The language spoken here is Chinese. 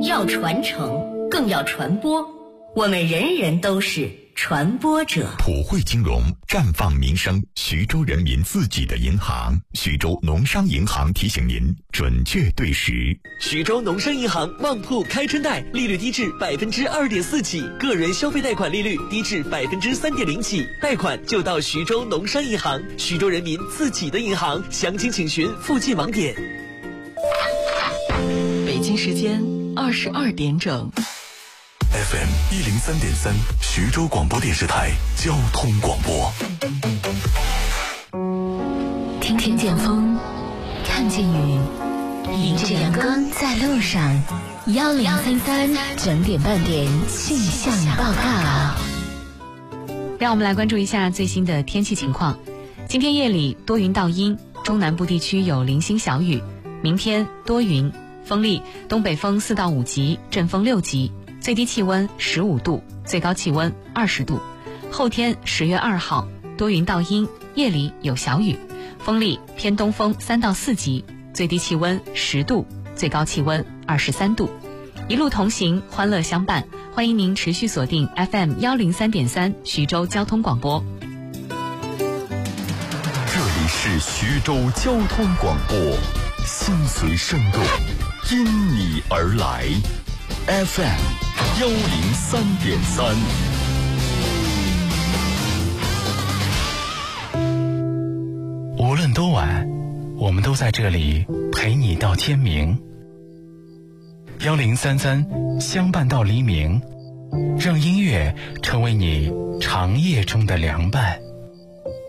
要传承，更要传播。我们人人都是传播者。 普惠金融绽放民生，徐州人民自己的银行。徐州农商银行提醒您准确对时。 徐州农商银行旺铺开春贷，利率低至2.4%起，个人消费贷款利率低至3.0%起，贷款就到徐州农商银行，徐州人民自己的银行。详情请询附近网点。 北京时间22点整。 FM 103.3，徐州广播电视台交通广播。 听见风，看见雨，迎着阳光在路上。1033整点半点气象报告。 让我们来关注一下最新的天气情况。今天夜里多云到阴，中南部地区有零星小雨。明天多云，风力东北风4到5级，阵风6级。最低气温15度，最高气温20度。后天10月2号多云到阴，夜里有小雨，风力偏东风3到4级，最低气温10度，最高气温23度。一路同行，欢乐相伴，欢迎您持续锁定 FM 103.3徐州交通广播。 这里是徐州交通广播，心随声动，因你而来。FM 103.3。 无论多晚，我们都在这里陪你到天明。1033相伴到黎明，让音乐成为你长夜中的凉伴。